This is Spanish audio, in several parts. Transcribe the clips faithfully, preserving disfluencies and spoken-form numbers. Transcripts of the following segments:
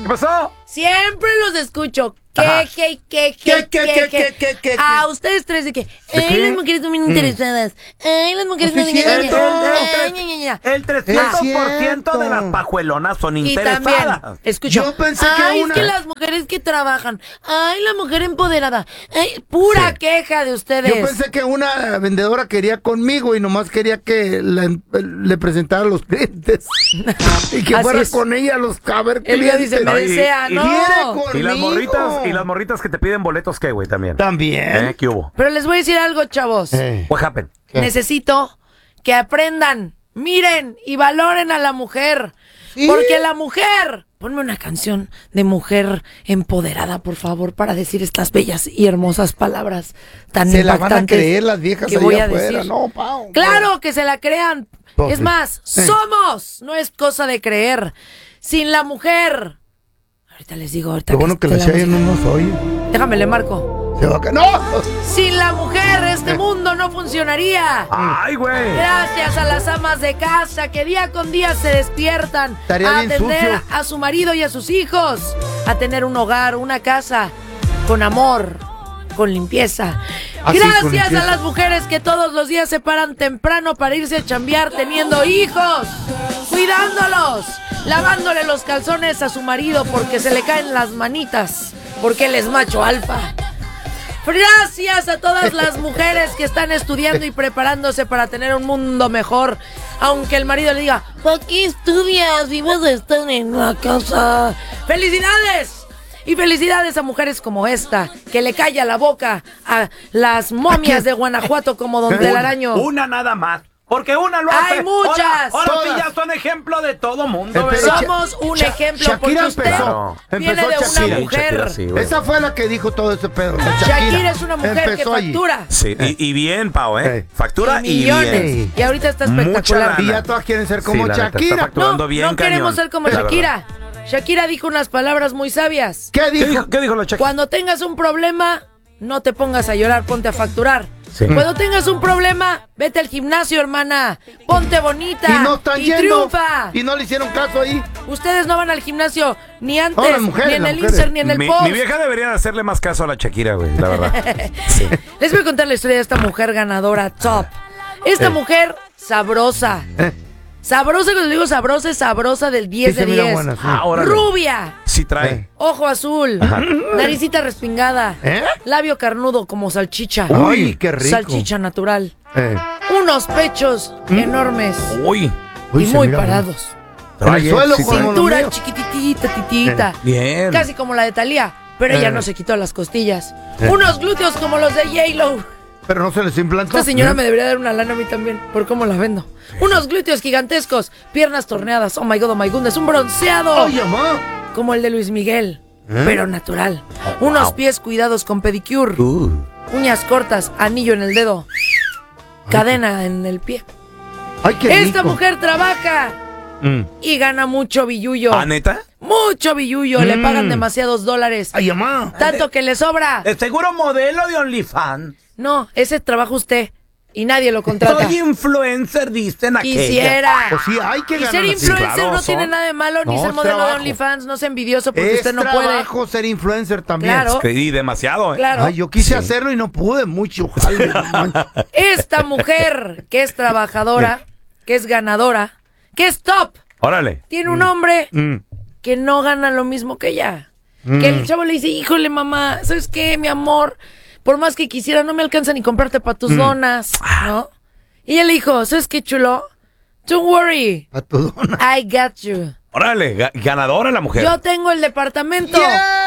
¿Qué pasó? Siempre los escucho. ¿Qué, qué, qué, qué, qué, qué, qué, qué? A ustedes tres de que, ay, las mujeres son bien interesadas. Ay, las mujeres son bien interesadas. El trescientos por ciento de las pajuelonas son interesadas. Y también, escucho, yo pensé que ay, una... es que las mujeres que trabajan, ay, la mujer empoderada, ay, pura sí. queja de ustedes. Yo pensé que una vendedora quería conmigo y nomás quería que le, le presentara a los clientes. Y que fuera es. con ella a los a ver clientes. Él dice, me desea, no. Y las morritas, y las morritas que te piden boletos, ¿qué, güey? También. También. ¿Eh? ¿Qué hubo? Pero les voy a decir algo, chavos. Eh. What happened? ¿Qué? Necesito que aprendan, miren y valoren a la mujer. ¿Sí? Porque la mujer... Ponme una canción de mujer empoderada, por favor, para decir estas bellas y hermosas palabras tan se impactantes. Se la van a creer las viejas que allá voy a afuera. decir. No, Pau, claro Pau. que se la crean. Pues, es más, eh. somos. No es cosa de creer. Sin la mujer... Ahorita les digo, ahorita. Lo bueno que, que la Chayanne no nos oye. Déjame, le marco. Se va a... ¡No! Sin la mujer, este mundo no funcionaría. ¡Ay, güey! Gracias a las amas de casa que día con día se despiertan Estaría a bien atender sucio. a su marido y a sus hijos, a tener un hogar, una casa, con amor, con limpieza. Así, Gracias con limpieza. a las mujeres que todos los días se paran temprano para irse a chambear teniendo hijos, cuidándolos, lavándole los calzones a su marido porque se le caen las manitas, porque él es macho alfa. Gracias a todas las mujeres que están estudiando y preparándose para tener un mundo mejor. Aunque el marido le diga, ¿para qué estudias si vas a estar en la casa? ¡Felicidades! Y felicidades a mujeres como esta, que le calla la boca a las momias de Guanajuato como Don Telaraño. Una nada más. Porque una lo hace. ¡Hay muchas! Ahora, ahora sí ya son ejemplo de todo mundo. Empezó, Somos un Sha ejemplo Shakira porque usted empezó, viene empezó de Shakira, una mujer. Shakira, sí, Esa fue la que dijo todo ese pedo. Shakira, Shakira es una mujer empezó que allí. factura. Sí, y, y bien, Pau, ¿eh? Hey. Factura y, y millones. bien. Y ahorita está Mucha espectacular. lana. Y ya todas quieren ser como Sí, la neta, está Shakira. facturando No, bien, no queremos cañón. ser como La Shakira. Shakira dijo unas palabras muy sabias. ¿Qué ¿Qué dijo? dijo, ¿Qué dijo la Shakira? Cuando tengas un problema, no te pongas a llorar, ponte a facturar. Sí. Cuando tengas un problema, vete al gimnasio, hermana. Ponte bonita. Y no están y yendo. triunfa. Y no le hicieron caso ahí. Ustedes no van al gimnasio ni antes, No, las mujeres, ni en las el mujeres. Inser, ni en el mi, post. mi vieja debería de hacerle más caso a la Shakira, güey, la verdad. Sí. Les voy a contar la historia de esta mujer ganadora top. Esta Eh. mujer sabrosa. Eh. Sabrosa, cuando digo sabrosa, es sabrosa del diez Sí, de se mira diez. buena, sí. Ah, órale. Rubia. Sí trae. Eh. Ojo azul. Naricita respingada. ¿Eh? Labio carnudo como salchicha. Uy, qué rico. Salchicha natural. Eh. Unos pechos enormes Uy. Uy, y se muy mira parados. En el Trae, suelo sí, como los Cintura míos. chiquititita, titita. Bien. Casi como la de Thalía. Pero ella Eh. no se quitó las costillas. Eh. Unos glúteos como los de J-Lo. Pero no se les implantó. Esta señora me debería dar una lana a mí también, por cómo la vendo. Unos glúteos gigantescos, piernas torneadas, oh my god, oh my goodness, un bronceado Oye, mamá. como el de Luis Miguel, ¿Eh? pero natural. Unos pies cuidados con pedicure, Uh. uñas cortas, anillo en el dedo, cadena en el pie. Ay, qué Esta rico. mujer trabaja Mm. y gana mucho billullo. ¿Ah, neta? Mucho billullo, le Mm. pagan demasiados dólares. Ay, mamá. Tanto que le sobra. De seguro modelo de OnlyFans. No, ese trabaja usted y nadie lo contrata. Soy influencer, dicen aquella. Quisiera. Pues sí, hay que Y ganar. ser así. influencer claro, no son- tiene nada de malo, ni No, ser es modelo de trabajo. OnlyFans, no sea envidioso porque Es usted no puede. trabajo ser influencer también. Claro. Y demasiado, ¿eh? Claro. Ay, yo quise Sí. hacerlo y no pude mucho. Jale, no manches. Esta mujer que es trabajadora, que es ganadora, que es top, Órale. tiene un hombre Mm. que no gana lo mismo que ella. Mm. Que el chavo le dice, híjole mamá, ¿sabes qué, mi amor? Por más que quisiera, no me alcanza ni comprarte para tus donas, ¿no? Y ella le dijo, ¿sabes qué, chulo? Don't worry, A tu dona. I got you. Órale, ga- ganadora la mujer. Yo tengo el departamento,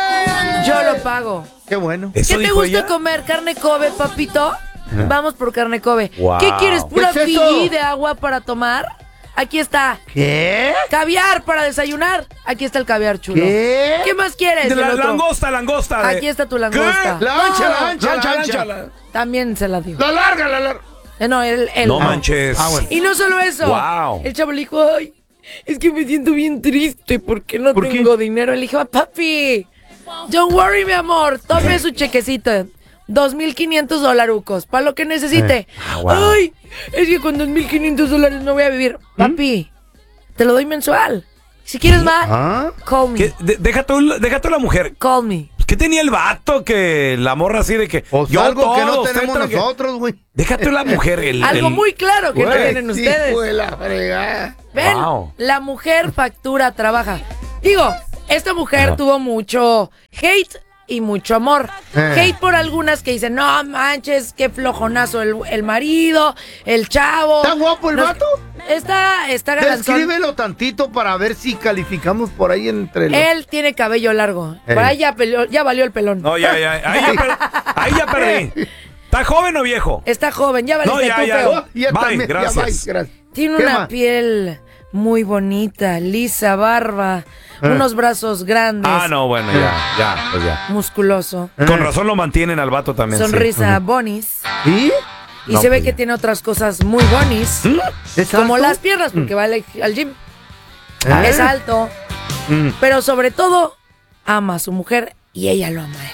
yo lo pago. Qué bueno. ¿Eso ¿Qué te dijo gusta ella? comer? ¿Carne Kobe, papito? Vamos por carne Kobe. Wow. ¿Qué quieres? ¿Pura ¿Qué es eso? Fiji de agua para tomar? Aquí está. ¿Qué? ¿Caviar para desayunar? Aquí está el caviar, chulo. ¿Qué? ¿Qué más quieres? De El la otro. langosta, langosta. de- Aquí está tu langosta. ¿Qué? La ancha, la ancha, Lancha, la ancha. lancha, También se la dio. La larga, la larga. Eh, no, él. él. No Ah. manches. Ah, bueno. Y no solo eso. Wow. El chavo le dijo, ay, es que me siento bien triste porque no ¿Por qué? tengo dinero. Le dijo, papi, don't worry, mi amor. Tome su chequecito. Dos mil quinientos dolarucos. Para lo que necesite. Ah, wow. Ay, es que con dos mil quinientos dólares no voy a vivir. Papi, te lo doy mensual. Si quieres más, ¿Ah? call me. ¿Qué? De- deja, tú, deja tú la mujer. Call me. ¿Qué tenía el vato que la morra así de que O yo algo todo, que no usted tenemos tranqui- nosotros, güey. Deja tú la mujer. El, Algo el- muy claro que no Güey, tienen sí, ustedes. güey, la fregada. Ven, Wow. la mujer factura, trabaja. Digo, esta mujer Ajá. tuvo mucho hate y mucho amor. Eh. Hate por algunas que dicen, no manches, qué flojonazo el, el marido, el chavo. ¿Está guapo el No- vato? Está, está galanzón. Descríbelo tantito para ver si calificamos por ahí entre los... Él tiene cabello largo. Eh. Por ahí ya, peleó- ya valió el pelón. No, ya, ya. Ahí ya, per- ahí ya perdí. ¿Está joven o viejo? Está joven, ya valiste No, ya, tú, ya. feo. Oh, ya Bye, también, ya, gracias. bye, gracias. Tiene ¿Qué una más? piel muy bonita, lisa, barba, Eh. unos brazos grandes, Ah, no, bueno, ya, ya, pues ya. musculoso, Con razón lo mantienen al vato también. sí. sonrisa bonis. ¿Sí? Y No, se ve pues que ya. tiene otras cosas muy bonis, ¿Es como alto? las piernas, porque va al, al gym. ¿Eh? Es alto, Mm. pero sobre todo ama a su mujer y ella lo ama a él.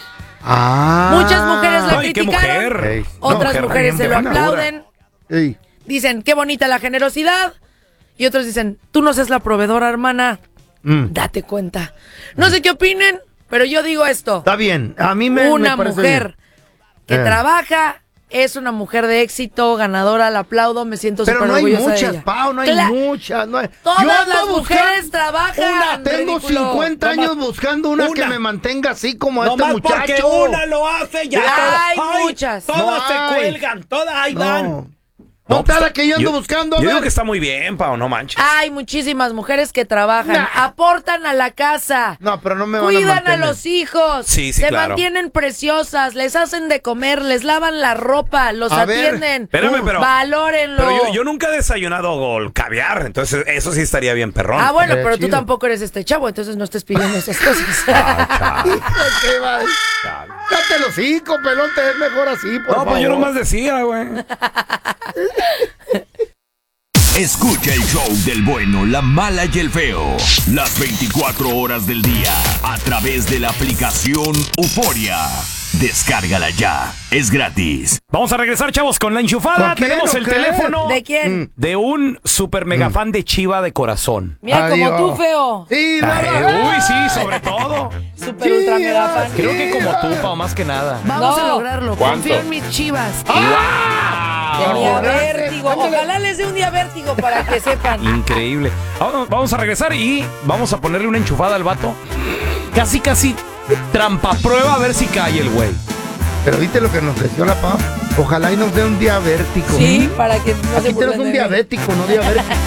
Ah. Muchas mujeres la Ay, qué criticaron, mujer. Ey. otras mujer mujeres se lo valiente, buena. aplauden, Ey. dicen qué bonita la generosidad, y otros dicen, tú no seas la proveedora, hermana, Mm. date cuenta. No sé qué opinen, pero yo digo esto. Está bien. A mí me Una me parece mujer que Eh. trabaja, es una mujer de éxito, ganadora, la aplaudo, me siento bien. Pero súper no hay orgullosa de muchas, ella. Pau, no hay Cla- muchas. No hay... Todas Yo ando las buscando mujeres trabajan. Una, tengo ridículo. cincuenta años Nomás- buscando una, que una. me mantenga así como este Nomás porque muchacho. una lo hace ya. Hay Ay, muchas. Todas No se hay. cuelgan, todas ahí van. No. No, Ponte a pues, la que yo ando buscando, a Yo ver. digo que está muy bien, Pau, no manches. Hay muchísimas mujeres que trabajan, Nah. aportan a la casa. No, pero no me van a Cuidan a, mantener. los hijos, Sí, sí, se claro. mantienen preciosas, les hacen de comer, les lavan la ropa, los A ver, atienden. espérame, pero- Valórenlo. Pero yo, yo nunca he desayunado gol caviar, entonces eso sí estaría bien perrón. Ah, bueno, Estaría pero tú chido. tampoco eres este chavo, entonces no estés pidiendo esas cosas. Ah, chale, ¿Qué va? chale. Date los cinco, pelón, te ves mejor así, por No, favor. pues yo nomás decía, güey. Escucha el show del bueno, la mala y el feo. Las veinticuatro horas del día. A través de la aplicación Euforia. Descárgala ya. Es gratis. Vamos a regresar, chavos, con la enchufada. ¿Con quién Tenemos o el qué? teléfono ¿De quién? de un super mega fan de Chiva de corazón. Mira, como Adiós. tú, feo. Sí, no, Ay, no. uy, sí, sobre todo. Super ultra mega fan. Creo que como tú, Pau, más que nada. Vamos No. a lograrlo. ¿Cuánto? Confío en mis chivas. ¡Wow! Tenía Ahora, vértigo. ándale. Ojalá les dé un día vértigo para que sepan. Increíble. Vamos, vamos a regresar y vamos a ponerle una enchufada al vato. Casi, casi trampa prueba a ver si cae el güey. Pero viste lo que nos decía la Pau. Ojalá y nos dé un diabético. Sí, para que no se Aquí tenemos burlen un de mí. diabético, no diabético.